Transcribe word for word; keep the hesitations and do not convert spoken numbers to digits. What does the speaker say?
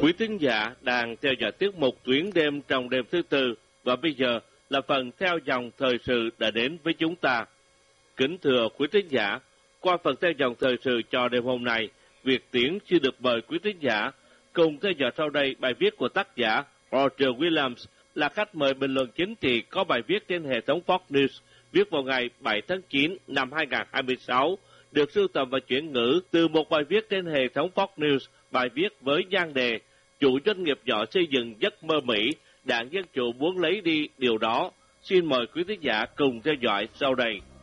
Quý thính giả đang theo dõi tiết mục Tuyến đêm trong đêm thứ tư và bây giờ là phần theo dòng thời sự đã đến với chúng ta. Kính thưa quý thính giả, qua phần theo dòng thời sự cho đêm hôm nay, Việt Tiến xin được mời quý thính giả cùng theo dõi sau đây bài viết của tác giả Roger Williams là khách mời bình luận chính trị có bài viết trên hệ thống Fox News viết vào ngày bảy tháng chín năm hai nghìn không trăm hai mươi sáu, được sưu tầm và chuyển ngữ từ một bài viết trên hệ thống Fox News. Bài viết với nhan đề chủ doanh nghiệp nhỏ xây dựng giấc mơ Mỹ, Đảng Dân Chủ muốn lấy đi điều đó. Xin mời quý thính giả cùng theo dõi sau đây.